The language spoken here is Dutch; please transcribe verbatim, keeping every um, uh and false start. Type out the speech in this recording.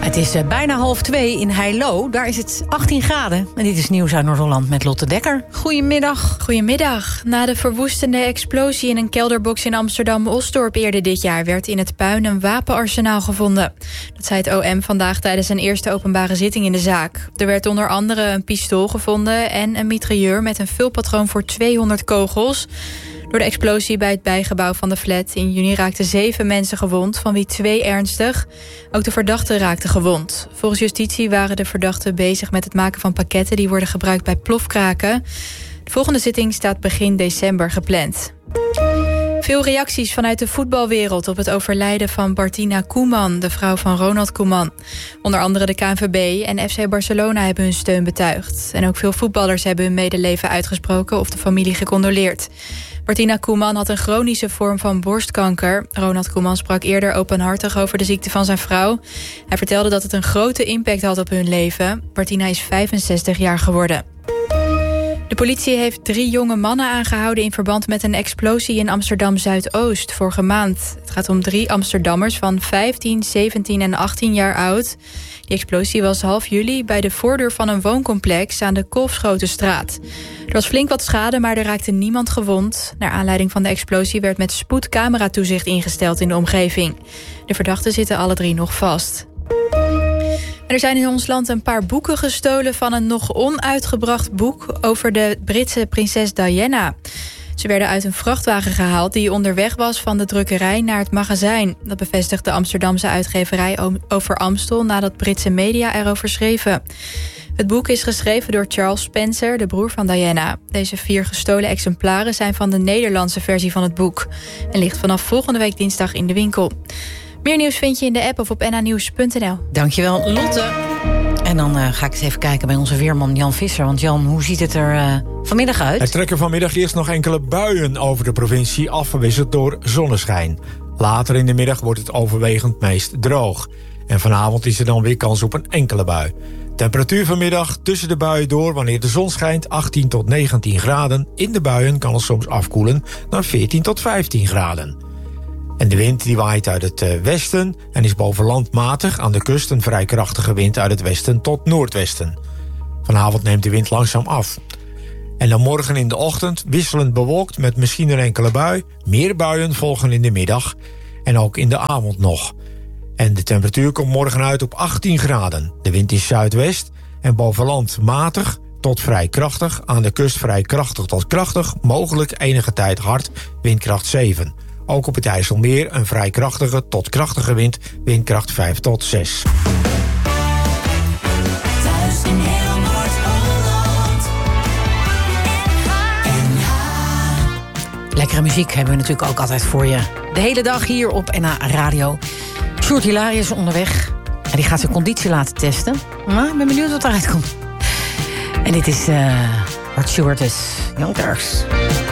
Het is uh, bijna half twee in Heilo. Daar is het achttien graden. En dit is nieuws uit Noord-Holland met Lotte Dekker. Goedemiddag. Goedemiddag. Na de verwoestende explosie in een kelderbox in Amsterdam-Osdorp eerder dit jaar werd in het puin een wapenarsenaal gevonden. Dat zei het O M vandaag tijdens een eerste openbare zitting in de zaak. Er werd onder andere een pistool gevonden en een mitrailleur met een vulpatroon voor tweehonderd kogels. Door de explosie bij het bijgebouw van de flat in juni raakten zeven mensen gewond, van wie twee ernstig. Ook de verdachte raakte gewond. Volgens justitie waren de verdachten bezig met het maken van pakketten die worden gebruikt bij plofkraken. De volgende zitting staat begin december gepland. Veel reacties vanuit de voetbalwereld op het overlijden van Martina Koeman, de vrouw van Ronald Koeman. Onder andere de K N V B en F C Barcelona hebben hun steun betuigd. En ook veel voetballers hebben hun medeleven uitgesproken of de familie gecondoleerd. Martina Koeman had een chronische vorm van borstkanker. Ronald Koeman sprak eerder openhartig over de ziekte van zijn vrouw. Hij vertelde dat het een grote impact had op hun leven. Martina is vijfenzestig jaar geworden. De politie heeft drie jonge mannen aangehouden in verband met een explosie in Amsterdam-Zuidoost vorige maand. Het gaat om drie Amsterdammers van vijftien, zeventien en achttien jaar oud. Die explosie was half juli bij de voordeur van een wooncomplex aan de Kolfschotenstraat. Er was flink wat schade, maar er raakte niemand gewond. Naar aanleiding van de explosie werd met spoed cameratoezicht ingesteld in de omgeving. De verdachten zitten alle drie nog vast. Er zijn in ons land een paar boeken gestolen van een nog onuitgebracht boek over de Britse prinses Diana. Ze werden uit een vrachtwagen gehaald die onderweg was van de drukkerij naar het magazijn. Dat bevestigt de Amsterdamse uitgeverij Over Amstel nadat Britse media erover schreven. Het boek is geschreven door Charles Spencer, de broer van Diana. Deze vier gestolen exemplaren zijn van de Nederlandse versie van het boek en ligt vanaf volgende week dinsdag in de winkel. Meer nieuws vind je in de app of op n h nieuws punt n l. Dankjewel, Lotte. En dan uh, ga ik eens even kijken bij onze weerman Jan Visser. Want Jan, hoe ziet het er uh, vanmiddag uit? Er trekken vanmiddag eerst nog enkele buien over de provincie, afgewisseld door zonneschijn. Later in de middag wordt het overwegend meest droog. En vanavond is er dan weer kans op een enkele bui. Temperatuur vanmiddag tussen de buien door, wanneer de zon schijnt, achttien tot negentien graden. In de buien kan het soms afkoelen naar veertien tot vijftien graden. En de wind die waait uit het westen en is boven land matig. Aan de kust een vrij krachtige wind uit het westen tot noordwesten. Vanavond neemt de wind langzaam af. En dan morgen in de ochtend wisselend bewolkt met misschien een enkele bui. Meer buien volgen in de middag en ook in de avond nog. En de temperatuur komt morgen uit op achttien graden. De wind is zuidwest en boven land matig tot vrij krachtig. Aan de kust vrij krachtig tot krachtig. Mogelijk enige tijd hard, windkracht zeven. Ook op het IJsselmeer een vrij krachtige tot krachtige wind, windkracht vijf tot zes. Thuis in heel Noord-Holland. N H. Lekkere muziek hebben we natuurlijk ook altijd voor je. De hele dag hier op N H Radio. Sjoerd Hilarius onderweg. En die gaat zijn conditie laten testen. Maar ik ben benieuwd wat eruit komt. En dit is uh, Rod Stewart is Young Turks.